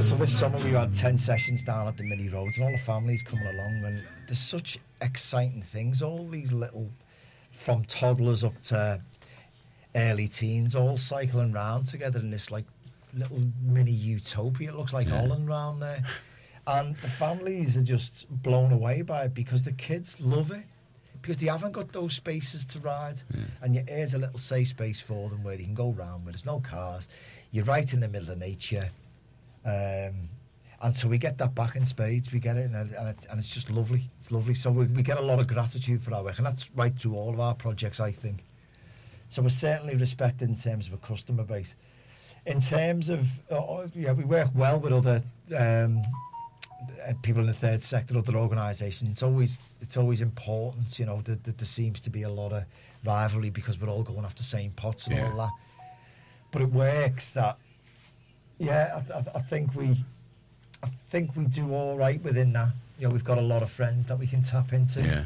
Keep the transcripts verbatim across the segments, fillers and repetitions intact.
So this summer we had ten sessions down at the mini roads, and all the families coming along, and there's such exciting things. All these little, from toddlers up to early teens, all cycling round together in this like little mini utopia. It looks like Yeah. Holland round there, and the families are just blown away by it because the kids love it. Because they haven't got those spaces to ride, Yeah. and you, here's a little safe space for them where they can go round where there's no cars. You're right in the middle of nature, um, and so we get that back in spades. We get it, and, and, it, and it's just lovely. It's lovely. So we, we get a lot of gratitude for our work, and that's right through all of our projects, I think. So we're certainly respected in terms of a customer base. In terms of, uh, yeah, we work well with other um, uh, people in the third sector, other organisations. It's always it's always important, you know, that, that there seems to be a lot of rivalry because we're all going after the same pots and Yeah. all that. But it works that, yeah, I, I, I think we, I think we do all right within that. You know, we've got a lot of friends that we can tap into. Yeah.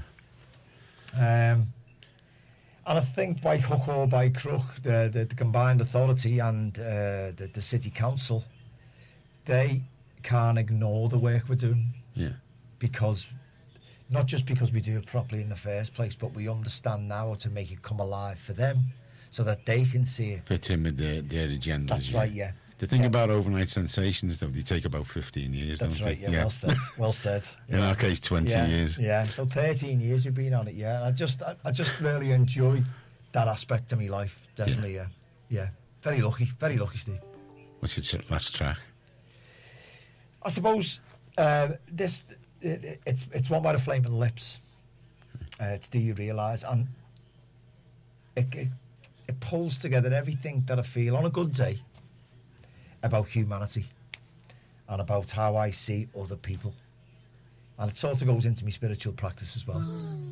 Um, and I think by hook or by crook, the, the, the combined authority and uh, the, the city council, they can't ignore the work we're doing. Yeah. Because, not just because we do it properly in the first place, but we understand now how to make it come alive for them so that they can see it. Fit in with their, their agendas. That's yeah. right, yeah. The thing Yeah. about overnight sensations, though, they take about fifteen years, That's don't right, they? yeah, well said. Well said. In Yeah. our case, twenty yeah, years. Yeah, so thirteen years we've been on it, yeah. And I just, I, I just really enjoy that aspect of my life, definitely, yeah. Yeah, very lucky, very lucky, Steve. What's your ch- last track? I suppose uh, this, it, it's it's one by the Flaming Lips. Uh, it's Do You Realise? And it, it, it pulls together everything that I feel on a good day about humanity and about how I see other people. And it sort of goes into my spiritual practice as well.